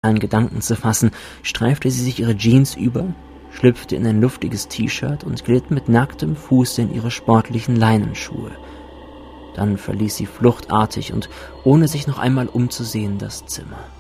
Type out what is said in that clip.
klaren Gedanken zu fassen, streifte sie sich ihre Jeans über, schlüpfte in ein luftiges T-Shirt und glitt mit nacktem Fuße in ihre sportlichen Leinenschuhe. Dann verließ sie fluchtartig und ohne sich noch einmal umzusehen das Zimmer.